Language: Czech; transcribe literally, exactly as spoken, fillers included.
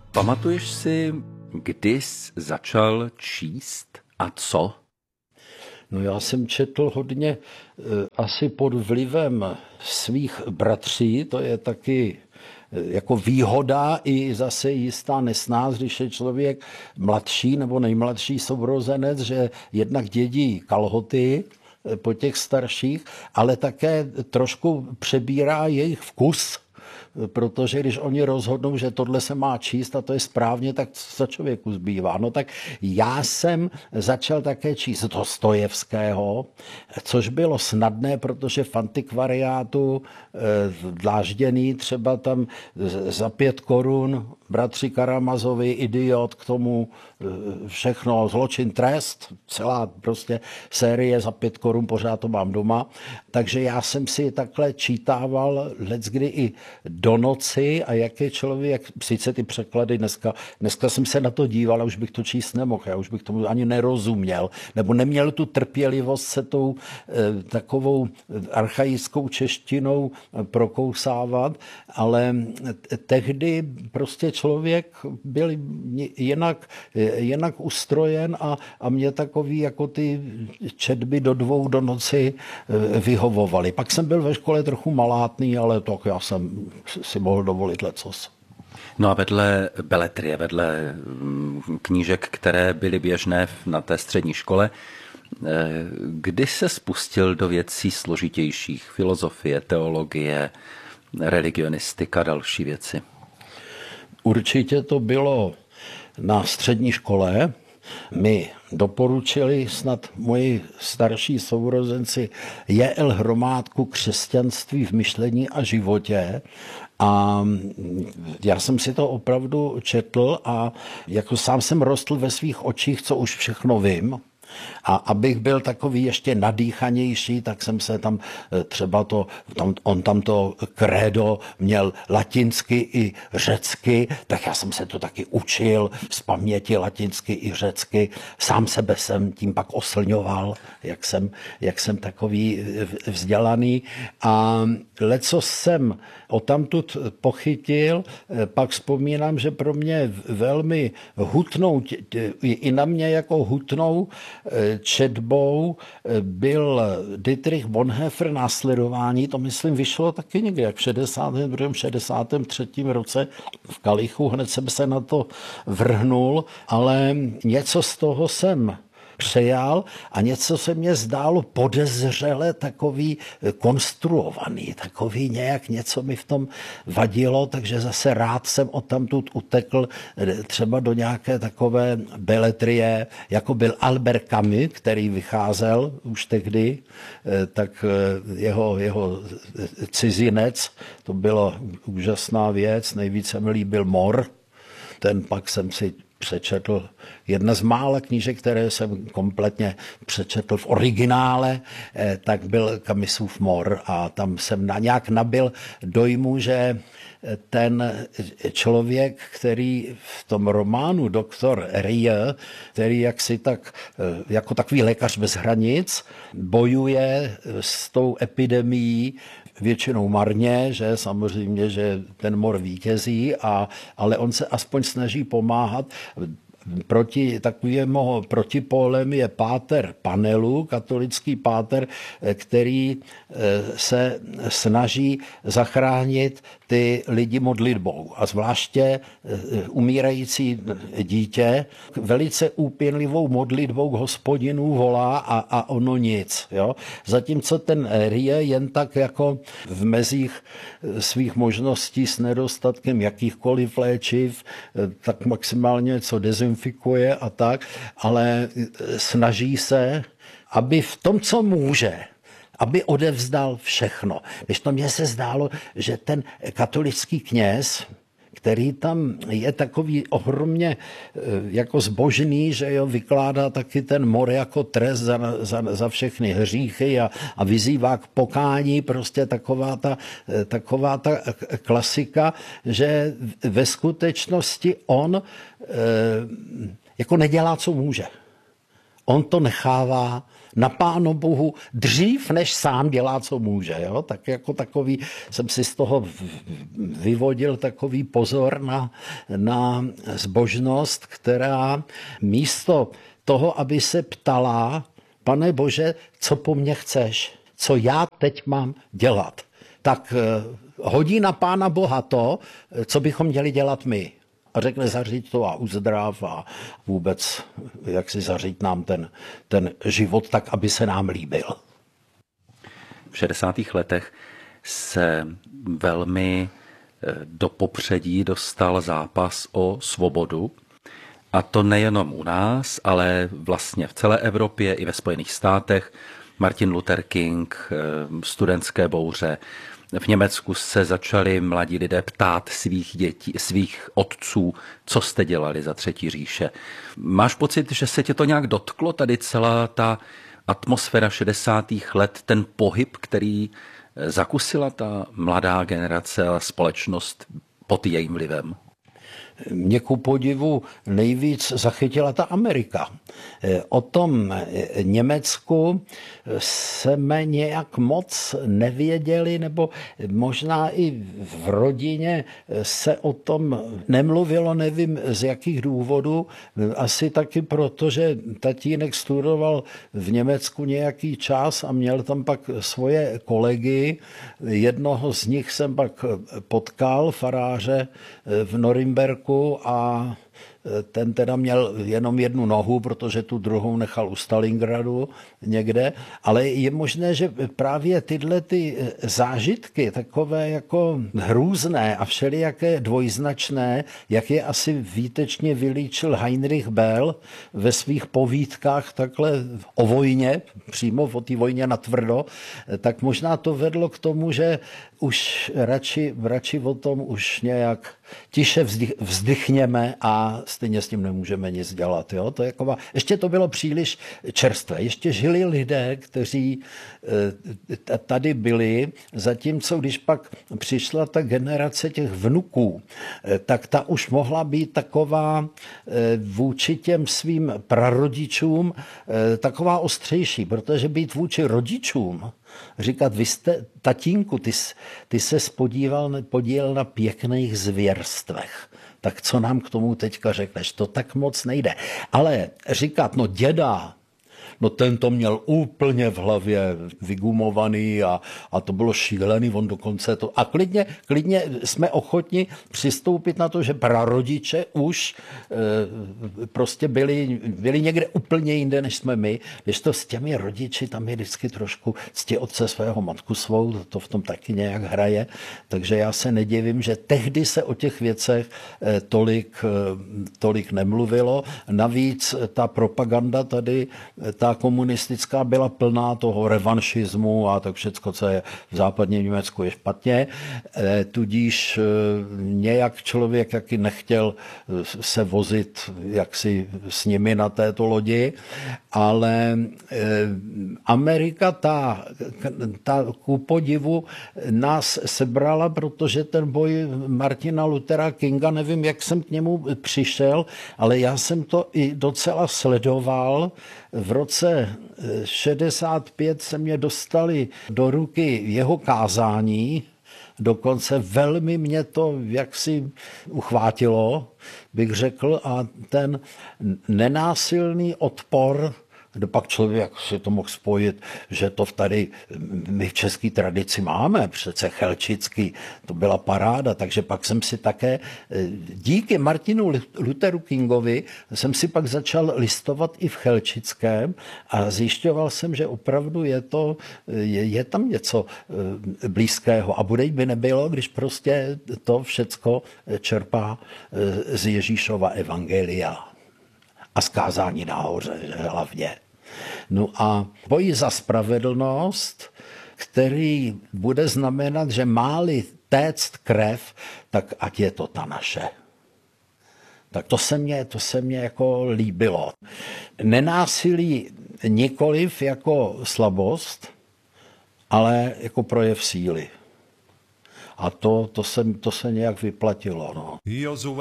Pamatuješ si, kdy jsi začal číst a co? No já jsem četl hodně asi pod vlivem svých bratří, to je taky jako výhoda i zase jistá nesnáz, když je člověk mladší nebo nejmladší sourozenec, že jednak dědí kalhoty po těch starších, ale také trošku přebírá jejich vkus, protože když oni rozhodnou, že tohle se má číst a to je správně, tak co člověku zbývá. No tak já jsem začal také číst Dostojevského, což bylo snadné, protože v antikvariátu dlážděný třeba tam za pět korun bratři Karamazovi, Idiot, k tomu všechno, Zločin, trest, celá prostě série za pět korun, pořád to mám doma. Takže já jsem si takhle čítával leckdy i do noci a jak je člověk, sice ty překlady dneska, dneska jsem se na to díval a už bych to číst nemohl, já už bych tomu ani nerozuměl, nebo neměl tu trpělivost se tou eh, takovou archaickou češtinou prokousávat, ale tehdy prostě člověk byl jinak, jinak ustrojen a, a mě takový jako ty četby do dvou do noci vyhovovaly. Pak jsem byl ve škole trochu malátný, ale tak já jsem si mohl dovolit lecos. No a vedle beletrie, vedle knížek, které byly běžné na té střední škole, kdy se spustil do věcí složitějších, filozofie, teologie, religionistika, další věci? Určitě to bylo na střední škole. Mi doporučili snad moji starší sourozenci J L Hromádku Křesťanství v myšlení a životě. A já jsem si to opravdu četl a jako sám jsem rostl ve svých očích, co už všechno vím. A abych byl takový ještě nadýchanější, tak jsem se tam třeba to, tam, on tam to krédo měl latinsky i řecky, tak já jsem se to taky učil z paměti latinsky i řecky. Sám sebe jsem tím pak oslňoval, jak jsem, jak jsem takový vzdělaný. A leco jsem odtamtud pochytil, pak vzpomínám, že pro mě velmi hutnou, i na mě jako hutnou četbou byl Dietrich Bonhoeffer Následování, to myslím vyšlo taky někde, jak v šedesátém druhém šedesátém třetím roce v Kalichu, hned jsem se na to vrhnul, ale něco z toho jsem přejal a něco se mně zdálo podezřele takový konstruovaný, takový nějak něco mi v tom vadilo, takže zase rád jsem odtamtud utekl třeba do nějaké takové beletrie, jako byl Albert Camus, který vycházel už tehdy, tak jeho, jeho Cizinec, to byla úžasná věc, nejvíce mi líbil Mor, ten pak jsem si přečetl, jedna z mála knížek, které jsem kompletně přečetl v originále, tak byl Camusův Mor a tam jsem na nějak nabyl dojmu, že ten člověk, který v tom románu doktor Rie, který jaksi tak, jako takový lékař bez hranic, bojuje s tou epidemií, většinou marně, že samozřejmě, že ten mor vítězí, a, ale on se aspoň snaží pomáhat. Proti takovému protipólem je páter Panelu, katolický páter, který se snaží zachránit ty lidi modlitbou a zvláště umírající dítě velice úpěnlivou modlitbou k Hospodinu volá a, a ono nic. Jo? Zatímco ten Rie jen tak jako v mezích svých možností s nedostatkem jakýchkoliv léčiv, tak maximálně něco dezinfikuje a tak, ale snaží se, aby v tom, co může, aby odevzdal všechno. Když to mně se zdálo, že ten katolický kněz, který tam je takový ohromně jako zbožný, že jo, vykládá taky ten mor jako trest za, za, za všechny hříchy a, a vyzývá k pokání, prostě taková ta, taková ta klasika, že ve skutečnosti on e, jako nedělá, co může. on to nechává na Pánu Bohu dřív, než sám dělá, co může. Jo? Tak jako takový jsem si z toho vyvodil takový pozor na, na zbožnost, která místo toho, aby se ptala, Pane Bože, co po mně chceš? Co já teď mám dělat? Tak hodí na Pána Boha to, co bychom měli dělat my. A řekne zaříď to a uzdrav a vůbec jak si zaříď nám ten, ten život tak, aby se nám líbil. V šedesátých letech se velmi do popředí dostal zápas o svobodu. A to nejenom u nás, ale vlastně v celé Evropě i ve Spojených státech. Martin Luther King, studentské bouře. V Německu se začali mladí lidé ptát svých dětí, svých otců, co jste dělali za Třetí říše. Máš pocit, že se tě to nějak dotklo, tady celá ta atmosféra šedesátých let, ten pohyb, který zakusila ta mladá generace a společnost pod jejím vlivem? Mě ku podivu nejvíc zachytila ta Amerika. O tom Německu jsme nějak moc nevěděli, nebo možná i v rodině se o tom nemluvilo, nevím z jakých důvodů. Asi taky proto, že tatínek studoval v Německu nějaký čas a měl tam pak svoje kolegy. Jednoho z nich jsem pak potkal, faráře v Norimberku, a ten teda měl jenom jednu nohu, protože tu druhou nechal u Stalingradu někde, ale je možné, že právě tyhle ty zážitky, takové jako hrůzné a všelijaké dvojznačné, jak je asi výtečně vylíčil Heinrich Böll ve svých povídkách takhle o vojně, přímo o té vojně natvrdo, tak možná to vedlo k tomu, že už radši, radši o tom už nějak tiše vzdych, vzdychněme a stejně s tím nemůžeme nic dělat. Jo? To je jako, ještě to bylo příliš čerstvé. Ještě žili lidé, kteří tady byli, zatímco když pak přišla ta generace těch vnuků, tak ta už mohla být taková vůči těm svým prarodičům taková ostřejší, protože být vůči rodičům, říkat, vy jste, tatínku, ty, ty se podíval, podílel na pěkných zvěrstvech. Tak co nám k tomu teďka řekneš? To tak moc nejde. Ale říkat, no děda, no ten to měl úplně v hlavě vygumovaný a, a to bylo šílený, on dokonce to... A klidně, klidně jsme ochotni přistoupit na to, že prarodiče už e, prostě byli, byli někde úplně jinde, než jsme my. Když to s těmi rodiči, tam je vždycky trošku cti otce svého, matku svou, to v tom taky nějak hraje. Takže já se nedivím, že tehdy se o těch věcech e, tolik, e, tolik nemluvilo. Navíc ta propaganda tady, ta komunistická byla plná toho revanšismu a tak všecko, co je v západním Německu, je špatně. Tudíž nějak člověk jaký nechtěl se vozit jaksi s nimi na této lodi, ale Amerika, ta, ta ku podivu nás sebrala, protože ten boj Martina Luthera Kinga, nevím, jak jsem k němu přišel, ale já jsem to i docela sledoval. V roce šedesát pět se mě dostali do ruky jeho kázání, dokonce velmi mě to jaksi uchvátilo, bych řekl, a ten nenásilný odpor, kde pak člověk si to mohl spojit, že to tady my v české tradici máme, přece Chelčický, to byla paráda, takže pak jsem si také díky Martinu Lutheru Kingovi jsem si pak začal listovat i v Chelčickém a zjišťoval jsem, že opravdu je to, je, je tam něco blízkého a bude by nebylo, když prostě to všecko čerpá z Ježíšova evangelia a zkázání nahoře hlavně. No a boj za spravedlnost, který bude znamenat, že má-li téct krev, tak ať je to ta naše. Tak to se mně, to se mně jako líbilo. Nenásilí nikoliv jako slabost, ale jako projev síly. A to, to, se, to se nějak vyplatilo. No.